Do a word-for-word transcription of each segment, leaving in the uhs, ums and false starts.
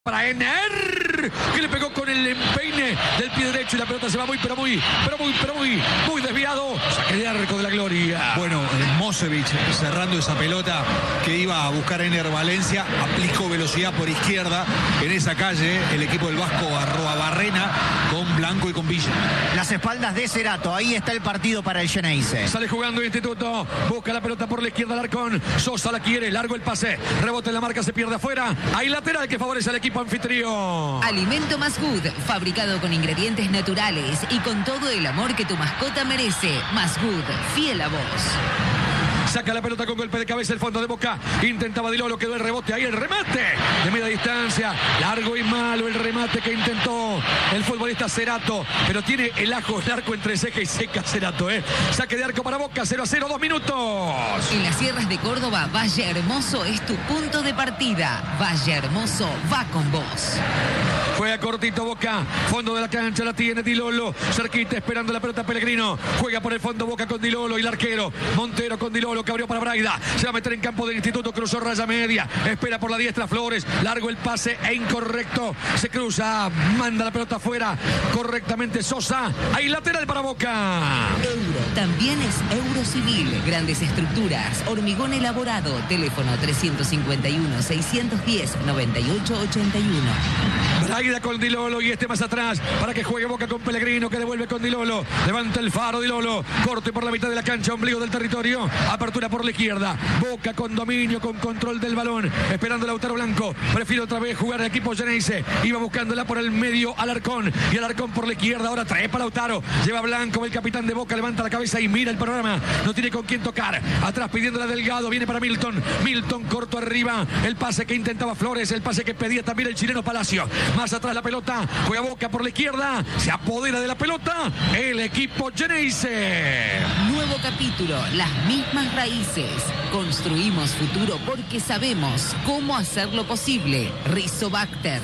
Para Ener, que le pegó con el empeine del pie derecho y la pelota se va muy, pero muy, pero muy, pero muy, muy desviado. Saque de arco de la gloria. Bueno, Mosevic cerrando esa pelota que iba a buscar Ener Valencia, aplicó velocidad por izquierda. En esa calle el equipo del Vasco Arruabarrena con Blanco y con Villa. Las espaldas de Cerato, ahí está el partido para el Xeneize. Sale jugando Instituto, busca la pelota por la izquierda Alarcón. Sosa la quiere, largo el pase, rebote en la marca, se pierde afuera. Hay lateral que favorece al equipo anfitrión. Alimento Masgood, fabricado con ingredientes naturales y con todo el amor que tu mascota merece. Masgood, fiel a vos. Saca la pelota con golpe de cabeza el fondo de Boca. Intentaba Dilolo, quedó el rebote. Ahí el remate de media distancia. Largo y malo el remate que intentó el futbolista Cerato. Pero tiene el ajo, el arco entre ceja y seca Cerato, ¿eh? Saque de arco para Boca, cero a cero, dos minutos. En las sierras de Córdoba, Valle Hermoso es tu punto de partida. Valle Hermoso va con vos. Juega cortito Boca, fondo de la cancha la tiene Dilolo, cerquita esperando la pelota Pellegrino, juega por el fondo Boca con Dilolo y el arquero Montero con Dilolo que abrió para Braida, se va a meter en campo del Instituto, cruzó raya media, espera por la diestra Flores, largo el pase e incorrecto, se cruza, manda la pelota afuera, correctamente Sosa, hay lateral para Boca. Euro, también es Eurocivil, grandes estructuras, hormigón elaborado, teléfono trescientos cincuenta y uno, seiscientos diez, noventa y ocho ochenta y uno. Braida con Dilolo y este más atrás para que juegue Boca con Pellegrino que devuelve con Dilolo, levanta el faro Dilolo, corte por la mitad de la cancha, ombligo del territorio, apertura por la izquierda, Boca con dominio, con control del balón, esperando Lautaro Blanco, prefiere otra vez jugar el equipo Xeneize, iba buscándola por el medio Alarcón y Alarcón por la izquierda, ahora trae para Lautaro, lleva Blanco, el capitán de Boca, levanta la cabeza y mira el programa, no tiene con quién tocar, atrás pidiéndola Delgado, viene para Milton, Milton corto arriba, el pase que intentaba Flores, el pase que pedía también el chileno Palacio, más atrás la pelota, juega Boca por la izquierda, se apodera de la pelota el equipo Xeneize. Nuevo capítulo, las mismas raíces. Construimos futuro porque sabemos cómo hacerlo posible. Rizobacter.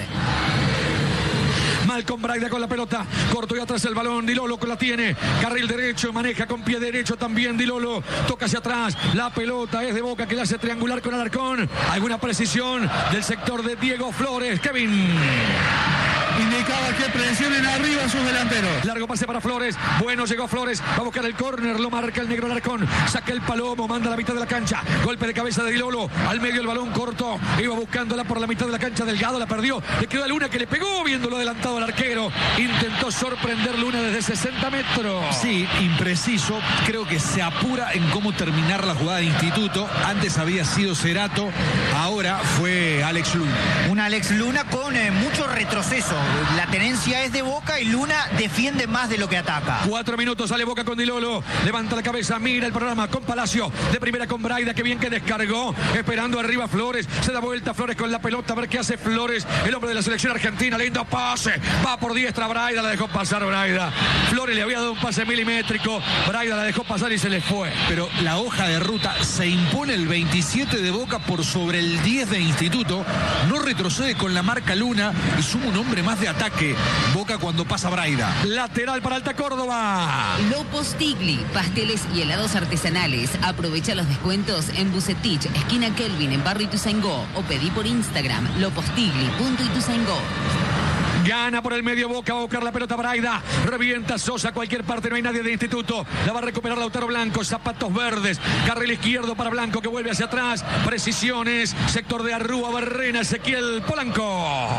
Malcom Braida con la pelota, corto y atrás el balón, Dilolo que la tiene, carril derecho, maneja con pie derecho también Dilolo, toca hacia atrás, la pelota es de Boca que le hace triangular con Alarcón, alguna precisión del sector de Diego Flores, Kevin. Indicaba que presionen arriba sus delanteros. Largo pase para Flores. Bueno, llegó Flores. Va a buscar el córner. Lo marca el negro Alarcón. Saca el palomo. Manda a la mitad de la cancha. Golpe de cabeza de Dilolo. Al medio el balón corto. Iba buscándola por la mitad de la cancha. Delgado la perdió. Le quedó a Luna que le pegó viéndolo adelantado al arquero. Intentó sorprender Luna desde sesenta metros. Sí, impreciso. Creo que se apura en cómo terminar la jugada de Instituto. Antes había sido Cerato. Ahora fue Alex Luna. Un Alex Luna con eh, mucho retroceso. La tenencia es de Boca y Luna defiende más de lo que ataca. Cuatro minutos, sale Boca con Dilolo. Levanta la cabeza, mira el programa con Palacio. De primera con Braida, que bien que descargó. Esperando arriba Flores. Se da vuelta Flores con la pelota. A ver qué hace Flores, el hombre de la selección argentina. Lindo pase. Va por diestra Braida. La dejó pasar Braida. Flores le había dado un pase milimétrico. Braida la dejó pasar y se le fue. Pero la hoja de ruta se impone el veintisiete de Boca por sobre el diez de Instituto. No retrocede con la marca Luna y suma un hombre más de ataque Boca cuando pasa Braida. Lateral para Alta Córdoba. Lopos Tigli, pasteles y helados artesanales. Aprovecha los descuentos en Bucetich, esquina Kelvin, en Barrio Ituzaingó, o pedí por Instagram lopostigli punto ituzaingó. Gana por el medio Boca, va a buscar la pelota Braida. Revienta Sosa a cualquier parte, no hay nadie de Instituto. La va a recuperar Lautaro Blanco, zapatos verdes. Carril izquierdo para Blanco que vuelve hacia atrás. Precisiones, sector de Arruabarrena, Ezequiel Polanco.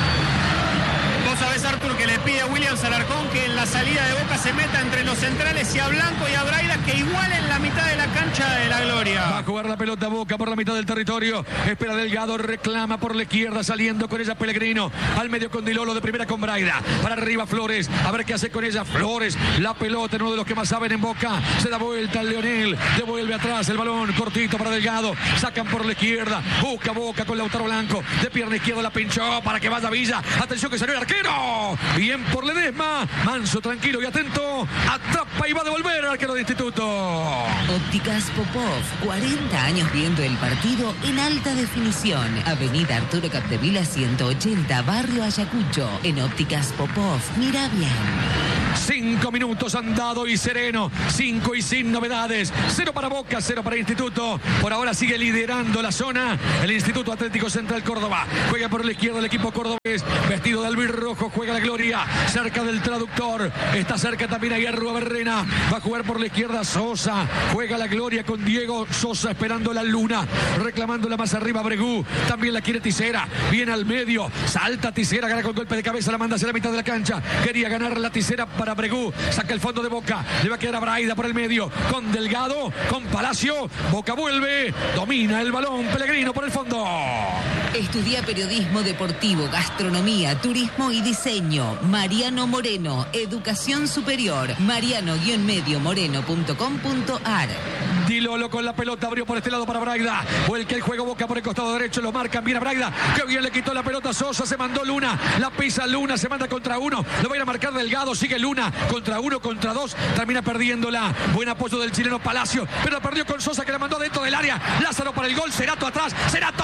Vos sabés, Artur, que le pide a Williams Alarcón que en la salida de Boca se meta entre los centrales y a Blanco y a Braida, que igualen la mitad de la cancha de la gloria. Va a jugar la pelota Boca por la mitad del territorio. Espera Delgado, reclama por la izquierda, saliendo con ella Pellegrino. Al medio con Dilolo, de primera con Braida. Para arriba Flores, a ver qué hace con ella. Flores, la pelota, uno de los que más saben en Boca. Se da vuelta Leonel, devuelve atrás el balón, cortito para Delgado. Sacan por la izquierda, busca Boca con Lautaro Blanco. De pierna izquierda la pinchó para que vaya Villa. Atención que salió el arquero. Bien por Ledesma. Manso, tranquilo y atento. Atrapa y va a devolver al arquero de Instituto. Ópticas Popov. cuarenta años viendo el partido en alta definición. Avenida Arturo Capdevila ciento ochenta, Barrio Ayacucho. En Ópticas Popov. Mira bien. Cinco minutos han dado y sereno. Cinco y sin novedades. Cero para Boca, cero para Instituto. Por ahora sigue liderando la zona el Instituto Atlético Central Córdoba. Juega por la izquierda el equipo cordobés. Vestido de albirrojo, juega la gloria. Cerca del traductor. Está cerca también ahí Arrua Barrena. Va a jugar por la izquierda Sosa. Juega la gloria con Diego Sosa esperando la luna. Reclamándola más arriba Bregú. También la quiere Tisera. Viene al medio. Salta Tisera. Gana con golpe de cabeza. La manda hacia la mitad de la cancha. Quería ganar la Tisera para Bregú. Saca el fondo de Boca. Le va a quedar a Braida por el medio. Con Delgado. Con Palacio. Boca vuelve. Domina el balón. Pellegrino por el fondo. Estudia periodismo deportivo, gastronomía, turismo y diseño. Mariano Moreno, educación superior. mariano guión medio moreno punto com punto ar. Di Lolo con la pelota, abrió por este lado para Braida. Vuelca el juego Boca por el costado derecho, lo marcan bien a Braida. Que bien le quitó la pelota Sosa, se mandó Luna. La pisa Luna, se manda contra uno. Lo va a ir a marcar Delgado, sigue Luna. Contra uno, contra dos, termina perdiéndola. Buen apoyo del chileno Palacio, pero la perdió con Sosa que la mandó dentro del área. Lázaro para el gol, Cerato atrás. ¡Cerato!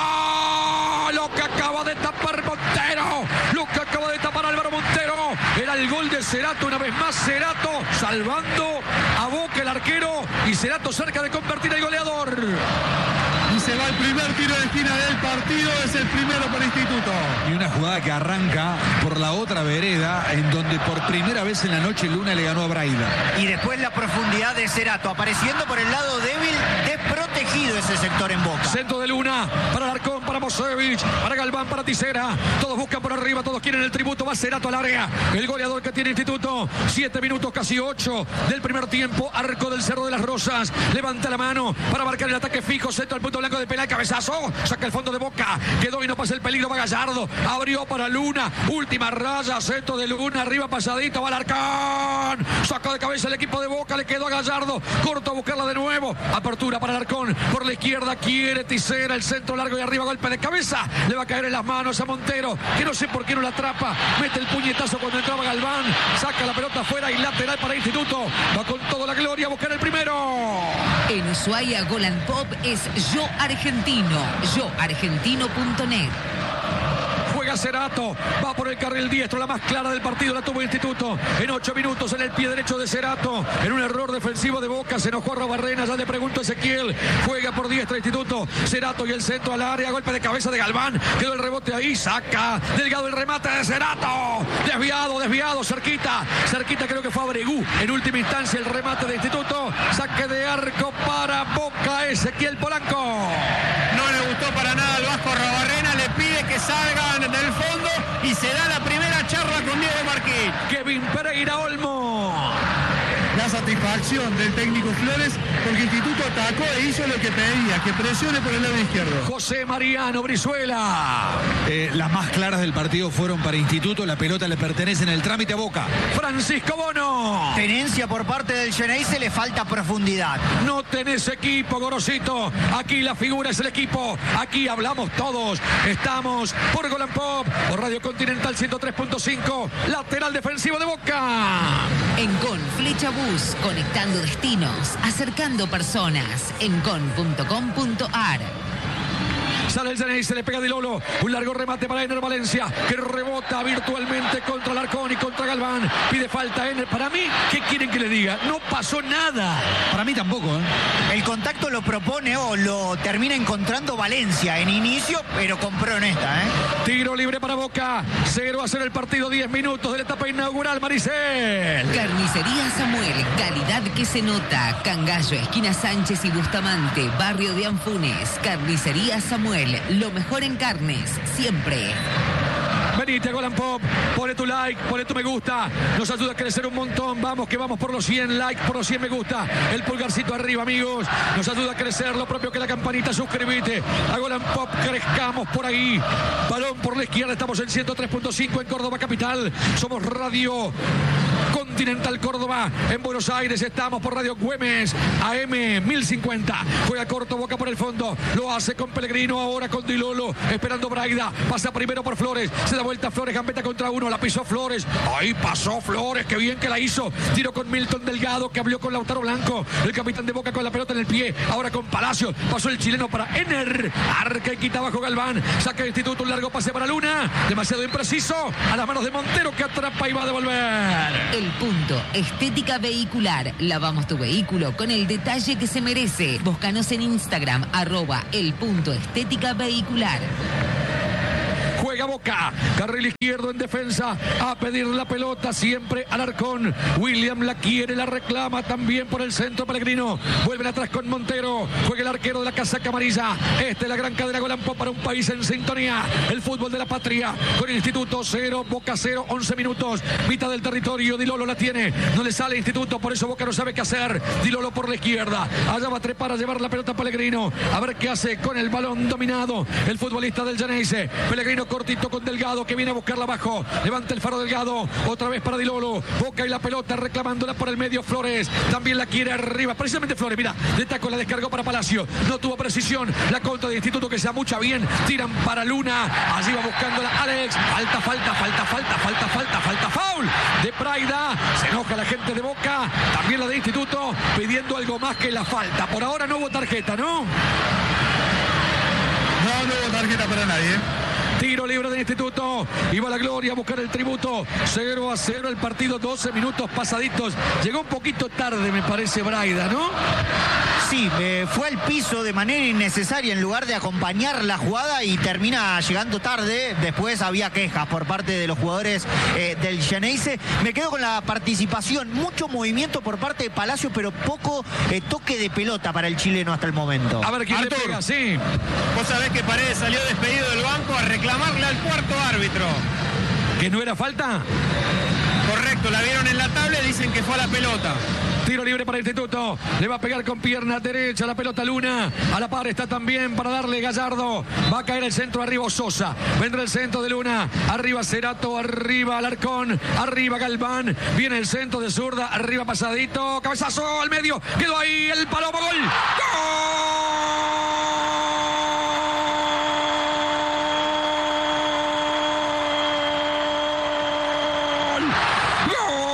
Lo que acaba de tapar Montero. Lo que acaba de tapar Álvaro Montero. Era el gol de Cerato, una vez más Cerato salvando a Boca el arquero y Cerato cerca de convertir el goleador. Y se va el primer tiro de esquina del partido, es el primero por Instituto. Y una jugada que arranca por la otra vereda, en donde por primera vez en la noche Luna le ganó a Braida. Y después la profundidad de Cerato, apareciendo por el lado débil, desprotegido ese sector en Boca. Centro de Luna, para Alarcón, para Mosevich, para Galván, para Tisera. Todos buscan por arriba, todos quieren el tributo, va Cerato al área. El goleador que tiene Instituto, siete minutos, casi ocho del primer tiempo. Arco del Cerro de las Rosas, levanta la mano para marcar el ataque fijo, centro al punto blanco de penal, cabezazo, saca el fondo de Boca, quedó y no pasa el peligro, va Gallardo, abrió para Luna, última raya, centro de Luna, arriba pasadito, va Alarcón, saca de cabeza el equipo de Boca, le quedó a Gallardo, corto a buscarla de nuevo, apertura para Alarcón, por la izquierda quiere Tisera, el centro largo y arriba, golpe de cabeza, le va a caer en las manos a Montero, que no sé por qué no la atrapa, mete el puñetazo cuando entraba Galván, saca la pelota afuera y lateral para Instituto, va con toda la gloria a buscar el primero. En Ushuaia, Golan Pop es Yo Argentino, yo argentino punto net. Juega Cerato, va por el carril diestro, la más clara del partido la tuvo Instituto. En ocho minutos en el pie derecho de Cerato, en un error defensivo de Boca, se enojó a Robarrena, ya le pregunto a Ezequiel, juega por diestra Instituto, Cerato y el centro al área, golpe de cabeza de Galván, quedó el rebote ahí, saca, Delgado el remate de Cerato, desviado, desviado, cerquita, cerquita creo que fue a Bregú, en última instancia el remate de Instituto, saque de arco para Boca, Ezequiel Polanco. No le gustó para nada al Vasco Robarrena, le pide que salgan del fondo y se da la primera charla con Diego Marquín. Kevin Pereira Olmo. La satisfacción del técnico Flores porque Instituto atacó e hizo lo que pedía, que presione por el lado izquierdo. José Mariano Brizuela. Eh, las más claras del partido fueron para Instituto, la pelota le pertenece en el trámite a Boca. Francisco Bono. Tenencia por parte del Xeneize, le falta profundidad. No tenés equipo, Gorosito. Aquí la figura es el equipo. Aquí hablamos todos. Estamos por Golan Pop, por Radio Continental ciento tres punto cinco. Lateral defensivo de Boca. Encon, Flecha Bus, conectando destinos, acercando personas. encon punto com punto ar. Sale el Xeneize, le pega Di Lolo. Un largo remate para Ener Valencia, que rebota virtualmente contra Alarcón y contra Galván. Pide falta Ener. Para mí, ¿qué quieren que le diga? No pasó nada. Para mí tampoco, ¿eh? El contacto lo propone o lo termina encontrando Valencia en inicio, pero compró en esta, ¿eh? Tiro libre para Boca. cero a cero el partido, diez minutos de la etapa inaugural, Maricel. Carnicería Samuel, calidad que se nota. Cangallo, esquina Sánchez y Bustamante, barrio de Anfunes. Carnicería Samuel, lo mejor en carnes, siempre. Venite a Golan Pop, pone tu like, pone tu me gusta, nos ayuda a crecer un montón, vamos que vamos por los cien likes, por los cien me gusta, el pulgarcito arriba amigos, nos ayuda a crecer, lo propio que la campanita, suscríbete a Golan Pop, crezcamos por ahí, balón por la izquierda, estamos en ciento tres punto cinco en Córdoba capital, somos Radio Continental Córdoba, en Buenos Aires estamos por Radio Güemes, A M mil cincuenta, juega corto, Boca por el fondo, lo hace con Pellegrino, ahora con Di Lolo, esperando Braida, pasa primero por Flores, se da vuelta Flores, gambeta contra uno, la pisó Flores, ahí pasó Flores, qué bien que la hizo, tiro con Milton Delgado, que habló con Lautaro Blanco, el capitán de Boca con la pelota en el pie, ahora con Palacio, pasó el chileno para Ener, arca y quita abajo Galván, saca el Instituto, un largo pase para Luna, demasiado impreciso, a las manos de Montero que atrapa y va a devolver. El El Punto Estética Vehicular. Lavamos tu vehículo con el detalle que se merece. Búscanos en Instagram, arroba El Punto Estética Vehicular. Juega Boca, carril izquierdo en defensa, a pedir la pelota siempre Alarcón. William la quiere, la reclama también por el centro Pellegrino. Vuelven atrás con Montero, juega el arquero de la casaca amarilla. Esta es la gran cadena Golampo para un país en sintonía. El fútbol de la patria, con Instituto cero, Boca cero, once minutos. Mitad del territorio, Di Lolo la tiene, no le sale Instituto, por eso Boca no sabe qué hacer. Di Lolo por la izquierda, allá va a trepar a llevar la pelota Pellegrino. A ver qué hace con el balón dominado el futbolista del Geneise. Pellegrino cortito con Delgado, que viene a buscarla abajo. Levanta el faro Delgado, otra vez para Di Lolo. Boca y la pelota reclamándola por el medio Flores. También la quiere arriba, precisamente Flores, mira, de taco la descargó para Palacio. No tuvo precisión, la contra de Instituto que se amucha bien. Tiran para Luna, allí va buscándola Alex. Falta, falta, falta, falta, falta, falta, falta, foul de Praida. Se enoja la gente de Boca, también la de Instituto, pidiendo algo más que la falta. Por ahora no hubo tarjeta, ¿no? No, no hubo tarjeta para nadie, ¿eh? Tiro libre del Instituto. Iba la Gloria a buscar el tributo. cero a cero el partido, doce minutos pasaditos. Llegó un poquito tarde, me parece, Braida, ¿no? Sí, eh, fue al piso de manera innecesaria en lugar de acompañar la jugada y termina llegando tarde. Después había quejas por parte de los jugadores eh, del Geneise. Me quedo con la participación. Mucho movimiento por parte de Palacio, pero poco eh, toque de pelota para el chileno hasta el momento. A ver quién Artur, le pega, sí. Vos sabés que Paredes salió despedido del banco a reclamarle al cuarto árbitro. ¿Que no era falta? Correcto, la vieron en la tabla y dicen que fue a la pelota. Tiro libre para el Instituto. Le va a pegar con pierna derecha la pelota Luna. A la par está también para darle Gallardo. Va a caer el centro arriba Sosa. Vendrá el centro de Luna. Arriba Cerato, arriba Alarcón. Arriba Galván. Viene el centro de zurda. Arriba pasadito. Cabezazo al medio. Quedó ahí el palomo. Gol. ¡Gol!